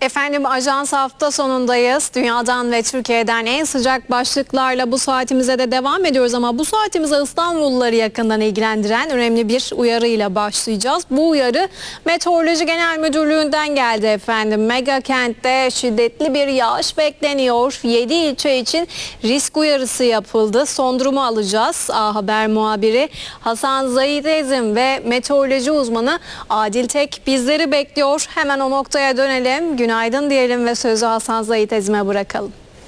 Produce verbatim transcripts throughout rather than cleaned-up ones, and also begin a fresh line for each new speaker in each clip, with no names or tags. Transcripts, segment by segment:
Efendim Ajans hafta sonundayız. Dünyadan ve Türkiye'den en sıcak başlıklarla bu saatimize de devam ediyoruz ama bu saatimize İstanbulluları yakından ilgilendiren önemli bir uyarıyla başlayacağız. Bu uyarı Meteoroloji Genel Müdürlüğü'nden geldi efendim. Mega kentte şiddetli bir yağış bekleniyor. yedi ilçe için risk uyarısı yapıldı. Son durumu alacağız. A Haber muhabiri Hasan Zahidezim ve meteoroloji uzmanı Adil Tek bizleri bekliyor. Hemen o noktaya dönelim. Günaydın diyelim ve sözü Hasan Zahidezim'e bırakalım.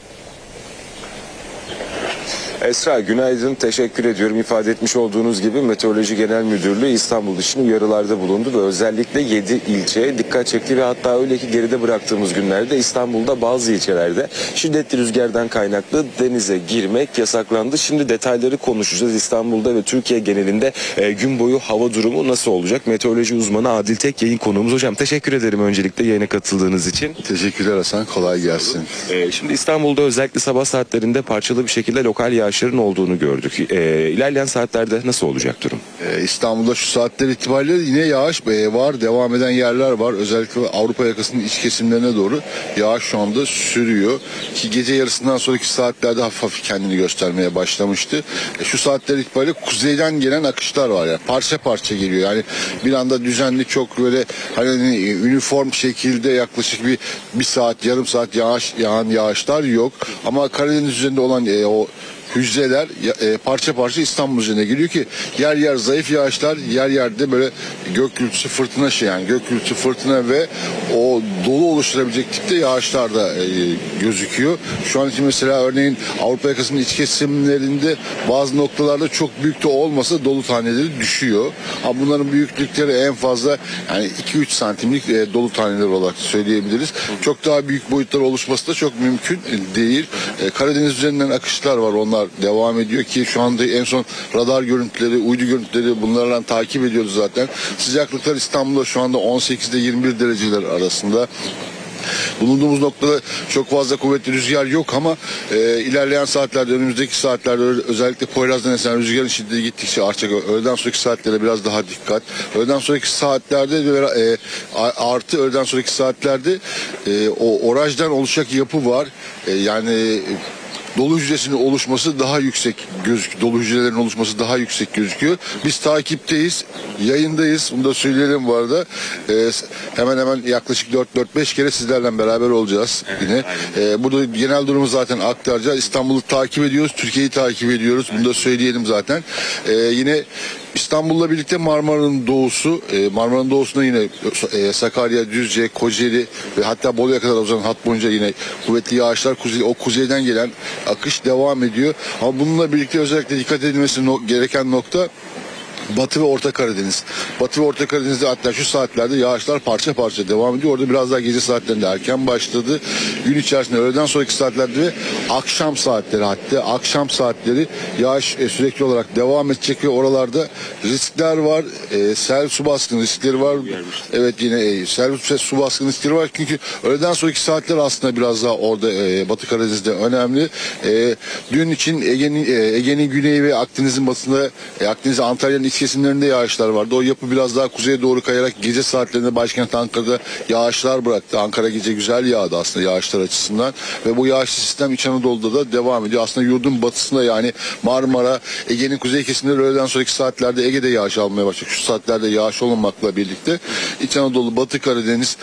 Esra günaydın, teşekkür ediyorum. İfade etmiş olduğunuz gibi Meteoroloji Genel Müdürlüğü İstanbul için uyarılarda bulundu ve özellikle yedi ilçeye dikkat çekti ve hatta öyle ki geride bıraktığımız günlerde İstanbul'da bazı ilçelerde şiddetli rüzgardan kaynaklı denize girmek yasaklandı. Şimdi detayları konuşacağız. İstanbul'da ve Türkiye genelinde e, gün boyu hava durumu nasıl olacak? Meteoroloji uzmanı Adil Tek yayın konuğumuz. Hocam teşekkür ederim öncelikle yayına katıldığınız için.
Teşekkürler Hasan, kolay gelsin.
E, şimdi İstanbul'da özellikle sabah saatlerinde parçalı bir şekilde lokal yağışların olduğunu gördük. E, ilerleyen saatlerde nasıl olacak durum?
Ee, İstanbul'da şu saatler itibariyle yine yağış e, var, devam eden yerler var. Özellikle Avrupa yakasının iç kesimlerine doğru yağış şu anda sürüyor. Ki gece yarısından sonraki saatlerde hafif hafif kendini göstermeye başlamıştı. E, şu saatler itibariyle kuzeyden gelen akışlar var yani parça parça geliyor. Yani bir anda düzenli çok böyle hani üniform şekilde yaklaşık bir bir saat, yarım saat yağış yağan yağışlar yok. Ama Karadeniz üzerinde olan e, o hücreler e, parça parça İstanbul üzerine geliyor ki yer yer zayıf yağışlar, yer yerde böyle gök gürültüsü fırtına şey yani gök gürültüsü fırtına ve o dolu oluşturabilecek tipte yağışlar da e, gözüküyor. Şu an için mesela örneğin Avrupa yakasının iç kesimlerinde bazı noktalarda çok büyük de olmasa dolu taneleri düşüyor. Ama bunların büyüklükleri en fazla yani iki üç santimlik e, dolu taneleri olarak söyleyebiliriz. Çok daha büyük boyutlar oluşması da çok mümkün değil. E, Karadeniz üzerinden akışlar var, onlar devam ediyor ki şu anda en son radar görüntüleri, uydu görüntüleri bunlarla takip ediyoruz zaten. Sıcaklıklar İstanbul'da şu anda on sekizde yirmi bir dereceler arasında. Bulunduğumuz noktada çok fazla kuvvetli rüzgar yok ama e, ilerleyen saatlerde, önümüzdeki saatlerde özellikle Poyraz'dan esen rüzgarın şiddeti gittikçe artacak. Öğleden sonraki saatlere biraz daha dikkat. Öğleden sonraki saatlerde e, artı öğleden sonraki saatlerde e, o orajdan oluşacak yapı var. E, yani dolu hücresinin oluşması daha yüksek gözüküyor. Dolu hücrelerin oluşması daha yüksek gözüküyor. Biz takipteyiz, yayındayız. Bunu da söyleyelim bu arada. Ee, hemen hemen yaklaşık dört dört beş kere sizlerle beraber olacağız yine. Ee, burada genel durumu zaten aktaracağız. İstanbul'u takip ediyoruz, Türkiye'yi takip ediyoruz. Bunu da söyleyelim zaten. Ee, yine İstanbul'la birlikte Marmara'nın doğusu, e, Marmara'nın doğusunda yine e, Sakarya, Düzce, Kocaeli ve hatta Bolu'ya kadar uzanan hat boyunca yine kuvvetli yağışlar, kuzey, o kuzeyden gelen akış devam ediyor. Ama bununla birlikte özellikle dikkat edilmesi no- gereken nokta Batı ve Orta Karadeniz. Batı ve Orta Karadeniz'de hatta şu saatlerde yağışlar parça parça devam ediyor. Orada biraz daha gece saatlerinde erken başladı. Gün içerisinde öğleden sonraki saatlerde ve akşam saatleri hatta akşam saatleri yağış e, sürekli olarak devam edecek ve oralarda riskler var. E, sel su baskın riskleri var. Evet yine e, sel ve su baskın riskleri var. Çünkü öğleden sonraki saatler aslında biraz daha orada e, Batı Karadeniz'de önemli. E, dün için Ege'nin e, Ege'nin güneyi ve Akdeniz'in batısında e, Akdeniz Antalya'nın iç kesimlerinde yağışlar vardı. O yapı biraz daha kuzeye doğru kayarak gece saatlerinde başkent Ankara'da yağışlar bıraktı. Ankara gece güzel yağdı aslında yağışlar açısından ve bu yağışlı sistem İç Anadolu'da da devam ediyor. Aslında yurdun batısında yani Marmara, Ege'nin kuzey kesimleri öğleden sonraki saatlerde Ege'de yağış almaya başlayacak. Şu saatlerde yağış olmamakla birlikte İç Anadolu, Batı Karadeniz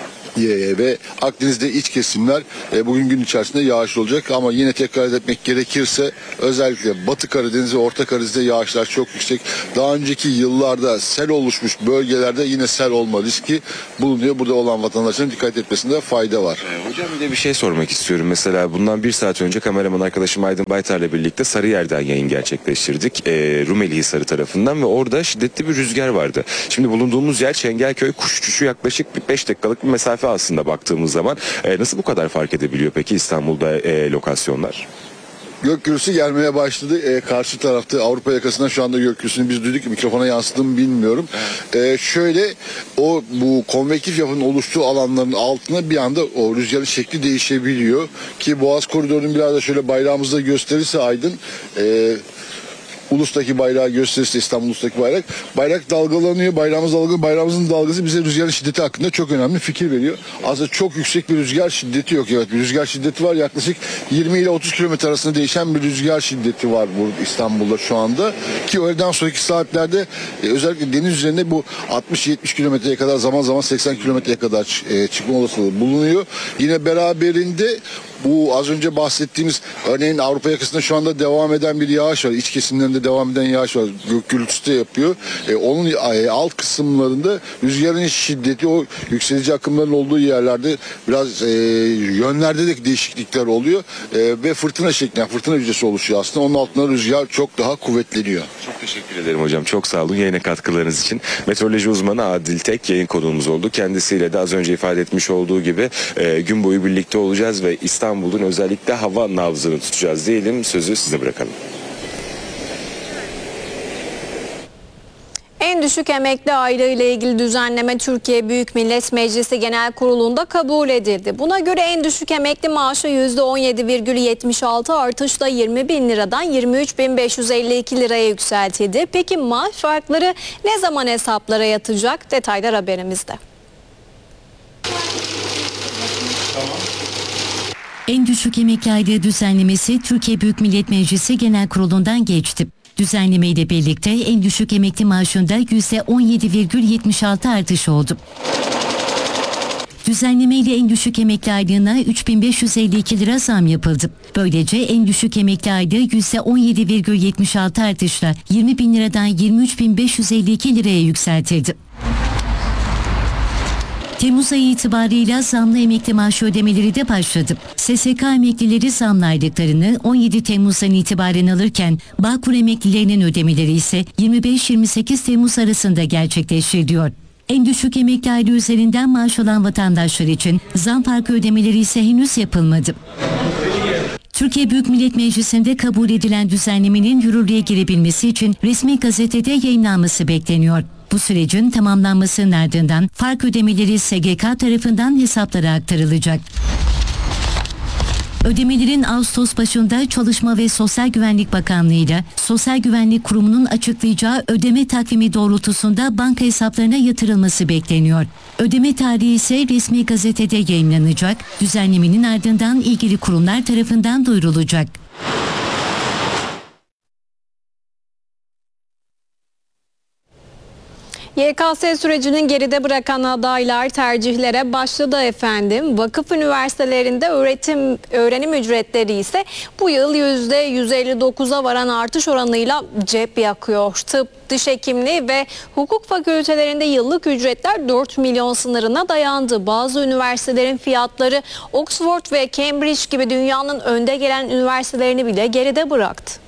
ve Akdeniz'de iç kesimler e, bugün gün içerisinde yağışlı olacak ama yine tekrar etmek gerekirse özellikle Batı Karadeniz ve Orta Karadeniz'de yağışlar çok yüksek. Daha önceki yıllarda sel oluşmuş bölgelerde yine sel olma riski bulunuyor. Burada olan vatandaşların dikkat etmesinde fayda var.
Ee, hocam bir de bir şey sormak istiyorum. Mesela bundan bir saat önce kameraman arkadaşım Aydın Baytar'la birlikte Sarıyer'den yayın gerçekleştirdik. E, Rumeli Hisarı tarafından ve orada şiddetli bir rüzgar vardı. Şimdi bulunduğumuz yer Çengelköy kuş uçuşu yaklaşık bir beş dakikalık bir mesafe aslında baktığımız zaman. E, nasıl bu kadar fark edebiliyor peki İstanbul'da e, lokasyonlar?
Gök gürültüsü gelmeye başladı. Ee, karşı tarafta Avrupa yakasından şu anda gök gürültüsünü biz duyduk. Mikrofona yansıdı mı bilmiyorum. Ee, şöyle o bu konvektif yapının oluştuğu alanların altına bir anda o rüzgarın şekli değişebiliyor. Ki Boğaz Koridoru'nun biraz da şöyle bayrağımızda gösterirse Aydın e, ulustaki bayrağı gösterirse İstanbul ulustaki bayrak. Bayrak dalgalanıyor. Bayrağımız dalgalanıyor. Bayrağımızın dalgası bize rüzgarın şiddeti hakkında çok önemli fikir veriyor. Aslında çok yüksek bir rüzgar şiddeti yok. Evet, bir rüzgar şiddeti var. Yaklaşık yirmi ile otuz kilometre arasında değişen bir rüzgar şiddeti var bu İstanbul'da şu anda. Ki öğleden sonraki saatlerde e, özellikle deniz üzerinde bu altmış yetmiş kilometreye kadar, zaman zaman seksen kilometreye kadar e, çıkma olasılığı bulunuyor. Yine beraberinde bu az önce bahsettiğimiz, örneğin Avrupa yakasında şu anda devam eden bir yağış var. İç kesimlerinde devam eden yağış var. Gök gürültüsü de yapıyor. E, onun e, alt kısımlarında rüzgarın şiddeti, o yükselici akımların olduğu yerlerde biraz e, yönlerde de değişiklikler oluyor. E, ve fırtına şeklinde, fırtına hücresi oluşuyor aslında. Onun altında rüzgar çok daha kuvvetleniyor.
Çok teşekkür ederim hocam. Çok sağ olun yayına katkılarınız için. Meteoroloji uzmanı Adil Tek yayın konuğumuz oldu. Kendisiyle de az önce ifade etmiş olduğu gibi e, gün boyu birlikte olacağız ve İstanbul'un özellikle hava nabzını tutacağız diyelim. Sözü size bırakalım.
En düşük emekli aylığı ile ilgili düzenleme Türkiye Büyük Millet Meclisi Genel Kurulu'nda kabul edildi. Buna göre en düşük emekli maaşı yüzde on yedi virgül yetmiş altı artışla yirmi bin liradan yirmi üç bin beş yüz elli iki liraya yükseltildi. Peki maaş farkları ne zaman hesaplara yatacak? Detaylar haberimizde.
En düşük emekli aylığı düzenlemesi Türkiye Büyük Millet Meclisi Genel Kurulu'ndan geçti. Düzenleme ile birlikte en düşük emekli maaşında yüzde on yedi virgül yetmiş altı artış oldu. Düzenleme ile en düşük emekli aylığına üç bin beş yüz elli iki lira zam yapıldı. Böylece en düşük emekli aylığı yüzde on yedi virgül yetmiş altı artışla yirmi bin liradan yirmi üç bin beş yüz elli iki liraya yükseltildi. Temmuz ayı itibarıyla zamlı emekli maaşı ödemeleri de başladı. S S K emeklileri zamlı aylıklarını on yedi Temmuz'dan itibaren alırken Bağkur emeklilerinin ödemeleri ise yirmi beş yirmi sekiz Temmuz arasında gerçekleştiriliyor. En düşük emekli aylığı üzerinden maaş alan vatandaşlar için zam farkı ödemeleri ise henüz yapılmadı. Türkiye Büyük Millet Meclisi'nde kabul edilen düzenlemenin yürürlüğe girebilmesi için resmi gazetede yayınlanması bekleniyor. Bu sürecin tamamlanmasının ardından fark ödemeleri S G K tarafından hesaplara aktarılacak. Ödemelerin Ağustos başında Çalışma ve Sosyal Güvenlik Bakanlığı ile Sosyal Güvenlik Kurumu'nun açıklayacağı ödeme takvimi doğrultusunda banka hesaplarına yatırılması bekleniyor. Ödeme tarihi ise resmi gazetede yayınlanacak, düzenlemenin ardından ilgili kurumlar tarafından duyurulacak.
Y K S sürecinin geride bırakan adaylar tercihlere başladı efendim. Vakıf üniversitelerinde öğretim öğrenim ücretleri ise bu yıl yüzde yüz elli dokuza varan artış oranıyla cep yakıyor. Tıp, diş hekimliği ve hukuk fakültelerinde yıllık ücretler dört milyon sınırına dayandı. Bazı üniversitelerin fiyatları Oxford ve Cambridge gibi dünyanın önde gelen üniversitelerini bile geride bıraktı.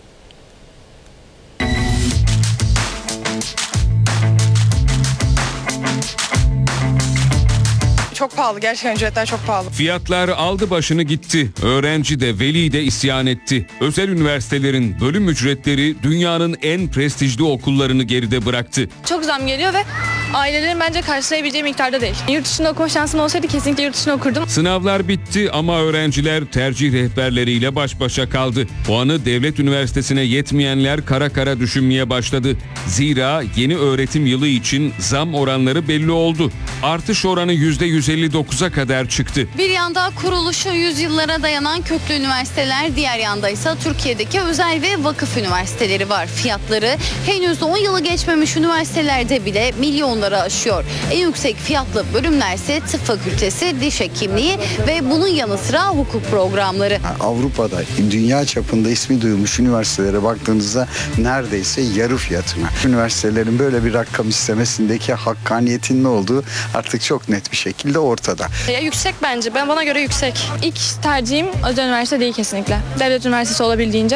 Çok pahalı, gerçekten ücretler çok pahalı.
Fiyatlar aldı başını gitti. Öğrenci de veli de isyan etti. Özel üniversitelerin bölüm ücretleri dünyanın en prestijli okullarını geride bıraktı.
Çok zam geliyor ve ailelerin bence karşılayabileceği miktarda değil. Yurt dışında okuma şansım olsaydı kesinlikle yurt dışında okurdum.
Sınavlar bitti ama öğrenciler tercih rehberleriyle baş başa kaldı. Puanı devlet üniversitesine yetmeyenler kara kara düşünmeye başladı. Zira yeni öğretim yılı için zam oranları belli oldu. Artış oranı yüzde yüz elli dokuza kadar çıktı.
Bir yanda kuruluşu yüzyıllara dayanan köklü üniversiteler, diğer yanda ise Türkiye'deki özel ve vakıf üniversiteleri var. Fiyatları henüz on yılı geçmemiş üniversitelerde bile milyonları aşıyor. En yüksek fiyatlı bölümlerse tıp fakültesi, diş hekimliği ve bunun yanı sıra hukuk programları.
Avrupa'da, dünya çapında ismi duyulmuş üniversitelere baktığınızda neredeyse yarı fiyatına. Üniversitelerin böyle bir rakam istemesindeki hakkaniyetin ne olduğu artık çok net bir şekilde ortada.
Ya yüksek bence. Ben bana göre yüksek. İlk tercihim özel üniversite değil kesinlikle. Devlet üniversitesi olabildiğince.